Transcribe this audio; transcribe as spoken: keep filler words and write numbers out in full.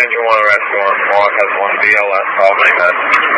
Central One restaurant, Mark has one B L S, I'll make that.